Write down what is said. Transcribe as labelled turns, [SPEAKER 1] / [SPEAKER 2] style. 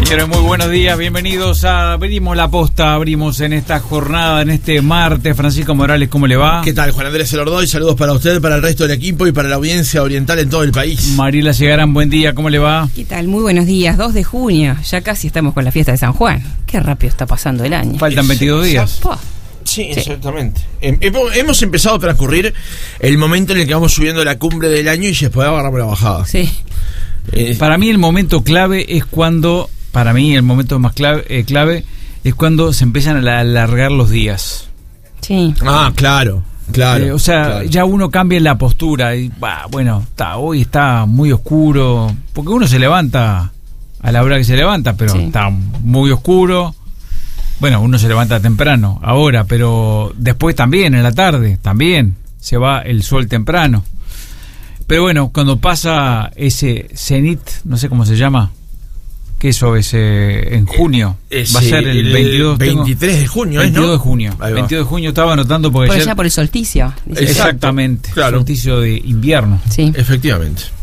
[SPEAKER 1] señores, muy buenos días, bienvenidos a Abrimos la Posta, abrimos en esta jornada, en este martes. Francisco Morales, ¿cómo le va?
[SPEAKER 2] ¿Qué tal? Juan Andrés Elordoy, saludos para usted, para el resto del equipo y para la audiencia oriental en todo el país.
[SPEAKER 1] Mariela Segarán, buen día, ¿cómo le va?
[SPEAKER 3] ¿Qué tal? Muy buenos días, 2 de junio, ya casi estamos con la fiesta de San Juan. Qué rápido está pasando el año.
[SPEAKER 1] Faltan 22 días.
[SPEAKER 2] Sí, exactamente. Hemos empezado a transcurrir el momento en el que vamos subiendo la cumbre del año y después agarramos la bajada.
[SPEAKER 3] Sí.
[SPEAKER 1] Para mí el momento clave es cuando, el momento más clave es cuando se empiezan a alargar los días.
[SPEAKER 3] Sí.
[SPEAKER 2] Ah, claro.
[SPEAKER 1] O sea, ya uno cambia la postura y hoy está muy oscuro, porque uno se levanta a la hora que se levanta, pero está muy oscuro. Bueno, uno se levanta temprano ahora, pero después también, en la tarde, también se va el sol temprano. Pero bueno, cuando pasa ese cenit, no sé cómo se llama, que eso es en junio, va a ser el
[SPEAKER 2] 23 de junio,
[SPEAKER 1] 22 de junio. 22 de junio estaba anotando porque
[SPEAKER 3] por allá por el solsticio.
[SPEAKER 1] Exactamente,
[SPEAKER 2] claro.
[SPEAKER 1] Solsticio de invierno.
[SPEAKER 2] Sí. Efectivamente.